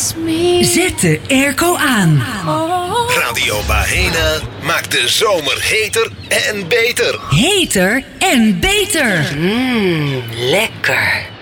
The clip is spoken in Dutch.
Zet de airco aan. Radio Bahena maakt de zomer heter en beter. Heter en beter. Lekker.